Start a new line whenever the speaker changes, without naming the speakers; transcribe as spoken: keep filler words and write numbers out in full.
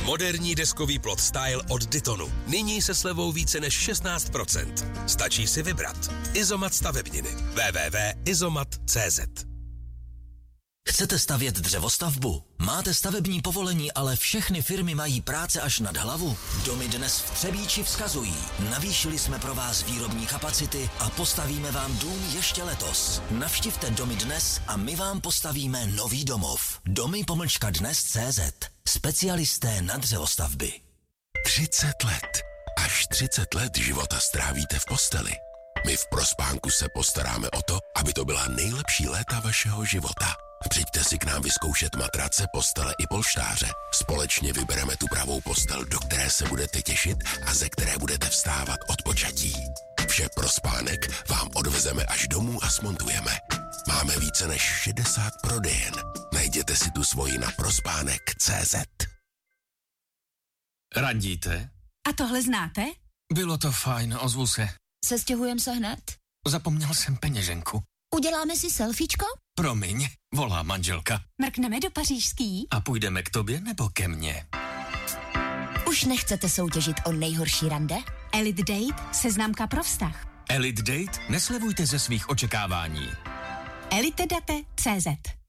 Moderní deskový plot style od Ditonu. Nyní se slevou více než šestnáct procent. Stačí si vybrat. Izomat stavebniny. w w w tečka izomat tečka c z.
Chcete stavět dřevostavbu? Máte stavební povolení, ale všechny firmy mají práce až nad hlavu? Domy dnes v Třebíči vzkazují. Navýšili jsme pro vás výrobní kapacity a postavíme vám dům ještě letos. Navštivte Domy dnes a my vám postavíme nový domov. Domy pomlčka dnes tečka cé zet. Specialisté na dřevostavby.
třicet let. Až třicet let života strávíte v posteli. My v Prospánku se postaráme o to, aby to byla nejlepší léta vašeho života. Přijďte si k nám vyzkoušet matrace, postele i polštáře. Společně vybereme tu pravou postel, do které se budete těšit a ze které budete vstávat od počatí. Vše pro spánek vám odvezeme až domů a smontujeme. Máme více než šedesát prodejen. Najděte si tu svoji na prospánek tečka cé zet.
Randíte?
A tohle znáte?
Bylo to fajn, ozvu se.
Sestěhujem se hned?
Zapomněl jsem peněženku.
Uděláme si selfiečko?
Promiň, volá manželka.
Mrkneme do pařížský?
A půjdeme k tobě nebo ke mně?
Už nechcete soutěžit o nejhorší rande? Elite Date, seznamka pro vztah.
Elite Date? Neslevujte ze svých očekávání.
elite date tečka cé zet